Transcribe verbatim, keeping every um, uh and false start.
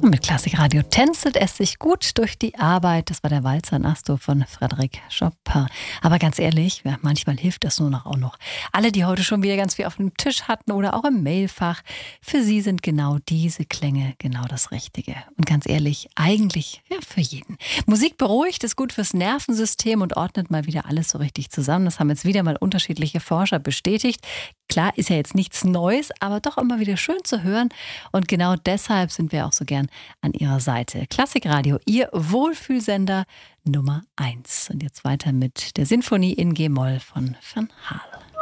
Mit Klassikradio tänzelt es sich gut durch die Arbeit. Das war der Walzer in Asto von Frédéric Chopin. Aber ganz ehrlich, ja, manchmal hilft das nur noch auch noch. Alle, die heute schon wieder ganz viel auf dem Tisch hatten oder auch im Mailfach, für sie sind genau diese Klänge genau das Richtige. Und ganz ehrlich, eigentlich ja, für jeden. Musik beruhigt, ist gut fürs Nervensystem und ordnet mal wieder alles so richtig zusammen. Das haben jetzt wieder mal unterschiedliche Forscher bestätigt. Klar, ist ja jetzt nichts Neues, aber doch immer wieder schön zu hören. Und genau deshalb sind wir auch so gern an Ihrer Seite. Klassikradio, Ihr Wohlfühlsender Nummer eins. Und jetzt weiter mit der Sinfonie in G-Moll von Van Hal.